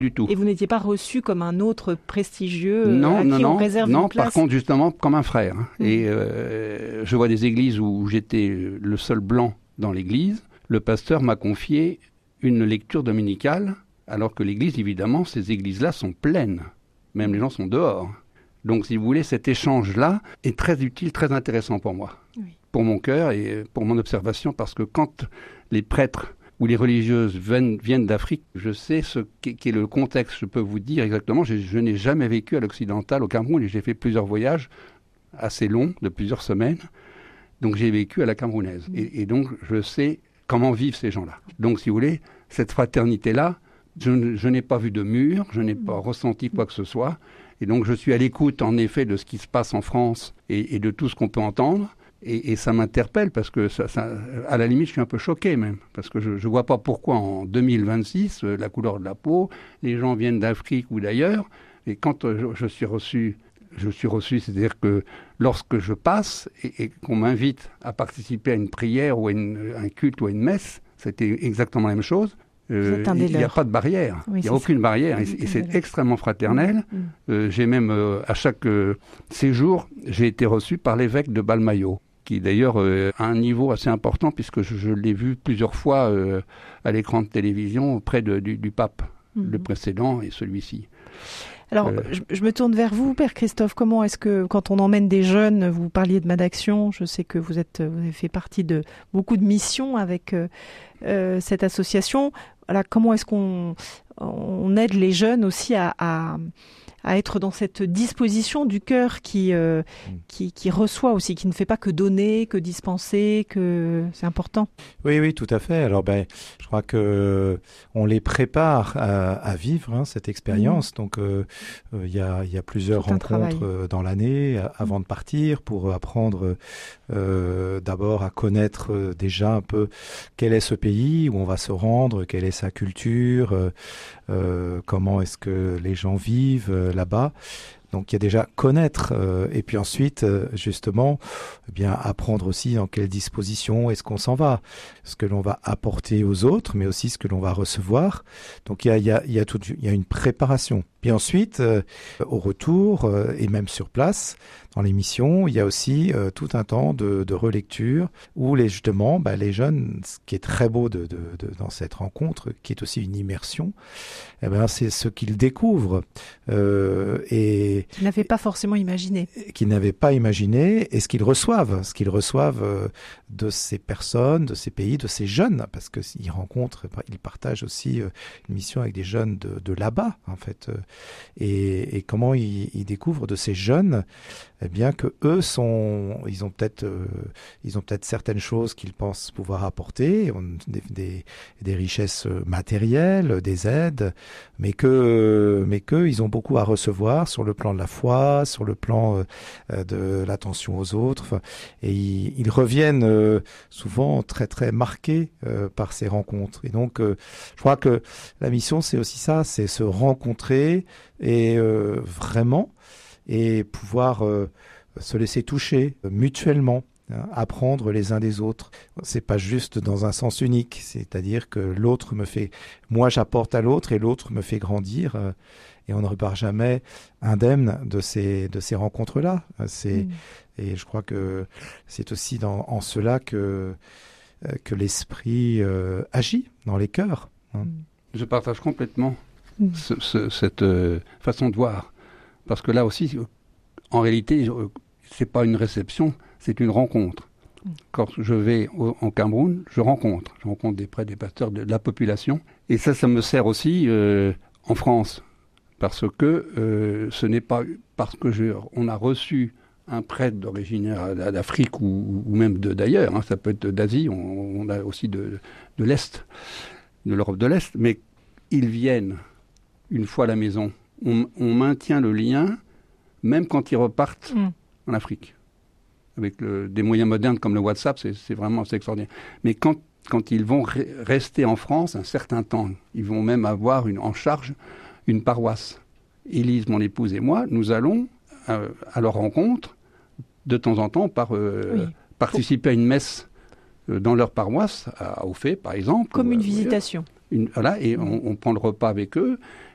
du tout. Et vous n'étiez pas reçu comme un autre prestigieux on réserve une place? Par contre, justement, comme un frère. Et je vois des églises où j'étais le seul blanc dans l'église. Le pasteur m'a confié une lecture dominicale, alors que l'église, évidemment, ces églises-là sont pleines. Même les gens sont dehors. Donc, si vous voulez, cet échange-là est très utile, très intéressant pour moi, pour mon cœur et pour mon observation, parce que quand les prêtres ou les religieuses viennent d'Afrique, je sais ce qu'est le contexte, je peux vous dire exactement. Je n'ai jamais vécu à l'occidental, au Cameroun, et j'ai fait plusieurs voyages assez longs, de plusieurs semaines. Donc, j'ai vécu à la camerounaise. Et donc, je sais comment vivent ces gens-là. Donc, si vous voulez, cette fraternité-là, je n'ai pas vu de mur, je n'ai pas ressenti quoi que ce soit. Et donc, je suis à l'écoute, en effet, de ce qui se passe en France et de tout ce qu'on peut entendre. Et ça m'interpelle parce que, à la limite, je suis un peu choqué même. Parce que je ne vois pas pourquoi, en 2026, la couleur de la peau, les gens viennent d'Afrique ou d'ailleurs. Et quand je suis reçu, c'est-à-dire que lorsque je passe et qu'on m'invite à participer à une prière ou à un culte ou à une messe, c'était exactement la même chose. Il n'y a pas de barrière, il n'y a aucune barrière, et c'est extrêmement fraternel. J'ai même, à chaque séjour, j'ai été reçu par l'évêque de Balmayo, qui d'ailleurs a un niveau assez important, puisque je l'ai vu plusieurs fois à l'écran de télévision auprès du pape, le précédent et celui-ci. Alors, je me tourne vers vous, Père Christophe. Comment est-ce que, quand on emmène des jeunes, vous parliez de MADAction, je sais que vous avez fait partie de beaucoup de missions avec cette association. Voilà, comment est-ce qu'on aide les jeunes aussi à être dans cette disposition du cœur qui reçoit aussi, qui ne fait pas que donner, que dispenser, que c'est important. Oui, tout à fait. Alors, je crois que on les prépare à vivre cette expérience. Donc, il y a plusieurs rencontres dans l'année avant de partir pour apprendre d'abord à connaître déjà un peu quel est ce pays où on va se rendre, quelle est sa culture, comment est-ce que les gens vivent là-bas. Donc il y a déjà connaître et puis ensuite justement apprendre aussi dans quelle disposition est-ce qu'on s'en va, ce que l'on va apporter aux autres, mais aussi ce que l'on va recevoir. Donc il y a une préparation. Puis ensuite au retour et même sur place dans les missions, il y a aussi tout un temps de relecture où justement les jeunes, ce qui est très beau dans cette rencontre, qui est aussi une immersion, c'est ce qu'ils découvrent et qu'ils n'avaient pas forcément imaginé. Qu'ils n'avaient pas imaginé, et ce qu'ils reçoivent de ces personnes, de ces pays, de ces jeunes, parce qu'ils rencontrent, ils partagent aussi une mission avec des jeunes de là-bas, en fait. Et comment ils découvrent de ces jeunes, que eux ils ont peut-être certaines choses qu'ils pensent pouvoir apporter, des richesses matérielles, des aides, mais que ils ont beaucoup à recevoir sur le plan de la foi, sur le plan de l'attention aux autres. Et ils reviennent souvent très très marqués par ces rencontres. Et donc, je crois que la mission, c'est aussi ça, c'est se rencontrer et vraiment, et pouvoir se laisser toucher mutuellement, apprendre les uns des autres. C'est pas juste dans un sens unique, c'est-à-dire que moi j'apporte à l'autre et l'autre me fait grandir, et on ne repart jamais indemne de ces rencontres-là. Et je crois que c'est aussi en cela que l'esprit agit dans les cœurs. Je partage complètement cette façon de voir, parce que là aussi, en réalité, c'est pas une réception, c'est une rencontre. Quand je vais en Cameroun, je rencontre des prêtres, des pasteurs, de la population, et ça me sert aussi en France, parce que ce n'est pas parce que on a reçu un prêtre d'origine d'Afrique ou même d'ailleurs, ça peut être d'Asie, on a aussi de l'Est, de l'Europe de l'Est, mais ils viennent une fois à la maison. On maintient le lien, même quand ils repartent en Afrique. Avec des moyens modernes comme le WhatsApp, c'est vraiment extraordinaire. Mais quand ils vont rester en France un certain temps, ils vont même avoir en charge une paroisse. Élise, mon épouse et moi, nous allons à leur rencontre, de temps en temps, participer à une messe dans leur paroisse, à Ophé par exemple. Comme une visitation. Et on prend le repas avec eux.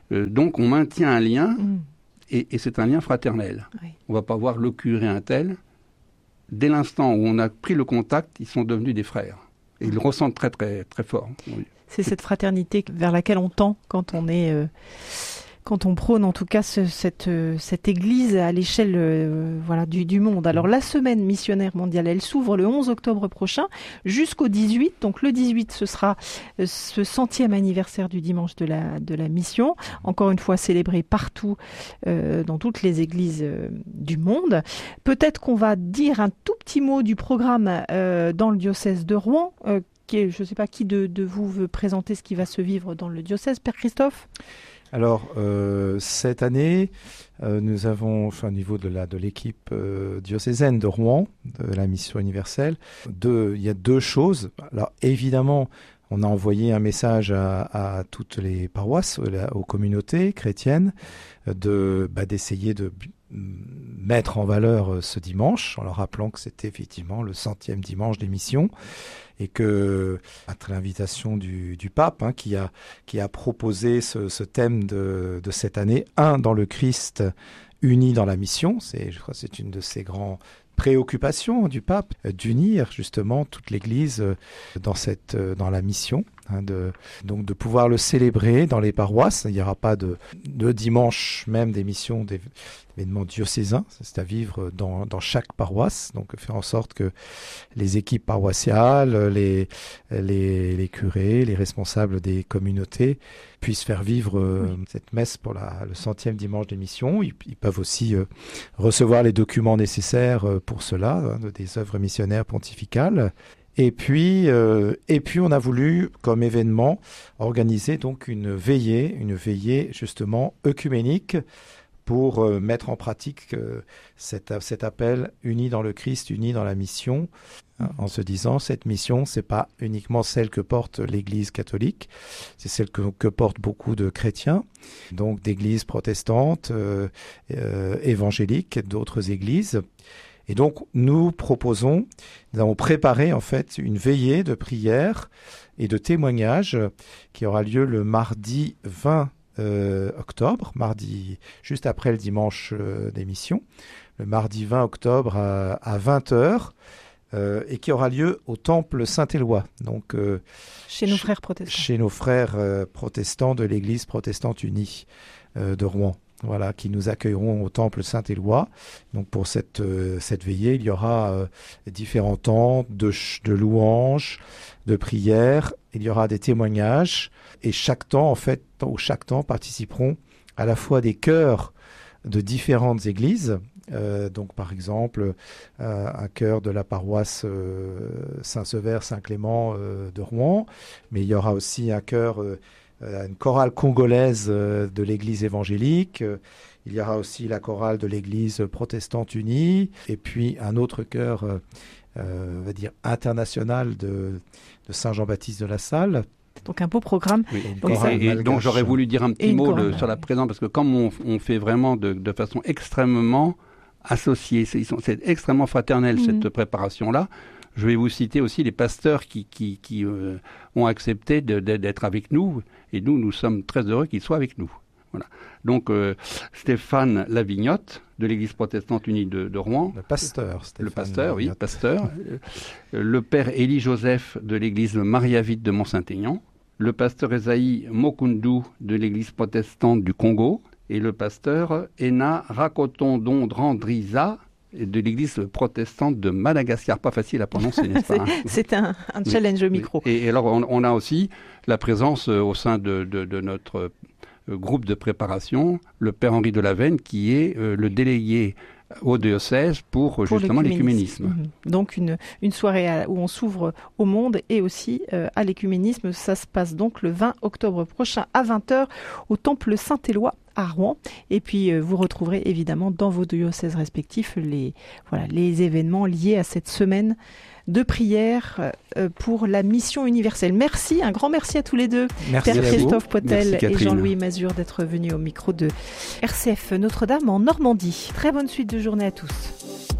Donc on maintient un lien, et c'est un lien fraternel. Oui. On ne va pas voir le curé un tel. Dès l'instant où on a pris le contact, ils sont devenus des frères. Et ils le ressentent très, très, très fort. Oui. C'est cette fraternité vers laquelle on tend quand on est... quand on prône en tout cas cette église à l'échelle du monde. Alors la semaine missionnaire mondiale, elle s'ouvre le 11 octobre prochain jusqu'au 18. Donc le 18, ce sera ce 100e anniversaire du dimanche de la mission. Encore une fois célébré partout dans toutes les églises du monde. Peut-être qu'on va dire un tout petit mot du programme dans le diocèse de Rouen. Je ne sais pas qui de vous veut présenter ce qui va se vivre dans le diocèse. Père Christophe ? Alors, cette année, nous avons, au niveau de l'équipe diocésaine de Rouen, de la mission universelle, il y a deux choses. Alors, évidemment, on a envoyé un message à toutes les paroisses, aux communautés chrétiennes, d'essayer de mettre en valeur ce dimanche, en leur rappelant que c'était effectivement le 100e dimanche des missions, et que, après l'invitation du pape, qui a proposé ce thème de cette année, dans le Christ, uni dans la mission, je crois que c'est une de ses grandes préoccupation du pape, d'unir justement toute l'Église dans la mission, donc de pouvoir le célébrer dans les paroisses. Il n'y aura pas de dimanche même d'émission d'événements diocésains, c'est à vivre dans chaque paroisse, donc faire en sorte que les équipes paroissiales, les curés, les responsables des communautés puissent faire vivre cette messe pour le 100e dimanche d'émission. Ils peuvent aussi recevoir les documents nécessaires pour cela, des œuvres missionnaires pontificales. Et puis on a voulu, comme événement, organiser donc une veillée justement œcuménique pour mettre en pratique cet appel unis dans le Christ, unis dans la mission, en se disant cette mission, c'est pas uniquement celle que porte l'Église catholique, c'est celle que portent beaucoup de chrétiens, donc d'églises protestantes, évangéliques, d'autres églises. Et donc, nous avons préparé en fait une veillée de prière et de témoignage qui aura lieu le mardi 20 octobre, mardi juste après le dimanche d'émission, le mardi 20 octobre à 20h, et qui aura lieu au temple Saint-Éloi, donc chez nos frères protestants. Chez nos frères protestants de l'Église protestante unie de Rouen. Voilà, qui nous accueilleront au temple Saint-Éloi. Donc pour cette veillée, il y aura différents temps de louanges, de prières. Il y aura des témoignages. Et chaque temps participeront à la fois des chœurs de différentes églises. Donc par exemple, un chœur de la paroisse Saint-Sever, Saint-Clément de Rouen. Mais il y aura aussi un chœur... une chorale congolaise de l'Église évangélique. Il y aura aussi la chorale de l'Église protestante unie. Et puis un autre chœur, on va dire, international de Saint-Jean-Baptiste de la Salle. Donc un beau programme. Oui, donc j'aurais voulu dire un petit mot sur la présence, parce que comme on fait vraiment de façon extrêmement associée, c'est extrêmement fraternel cette préparation-là. Je vais vous citer aussi les pasteurs qui ont accepté d'être avec nous. Et nous sommes très heureux qu'ils soient avec nous. Voilà. Donc, Stéphane Lavignotte, de l'Église protestante unie de Rouen. Le pasteur. Le pasteur. Le père Élie Joseph, de l'Église Maria-Vite de Mont-Saint-Aignan. Le pasteur Esaïe Mokundu, de l'Église protestante du Congo. Et le pasteur Ena Rakotondondrandriza, de l'Église protestante de Madagascar. Pas facile à prononcer, n'est-ce pas ? C'est un challenge au micro. Et alors, on a aussi la présence au sein de notre groupe de préparation, le Père Henri de Lavenne, qui est le délégué au diocèse pour justement l'écuménisme. Donc une soirée où on s'ouvre au monde et aussi à l'écuménisme. Ça se passe donc le 20 octobre prochain à 20h au temple Saint-Éloi à Rouen. Et puis vous retrouverez évidemment dans vos diocèses respectifs les événements liés à cette semaine de prière pour la mission universelle. Merci, un grand merci à tous les deux. Merci Père Christophe Potel et Jean-Louis Mazur d'être venus au micro de RCF Notre-Dame en Normandie. Très bonne suite de journée à tous.